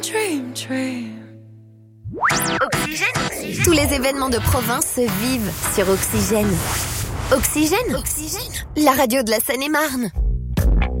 Oxygène. Tous les événements de province se vivent sur Oxygène. Oxygène. La radio de la Seine-et-Marne.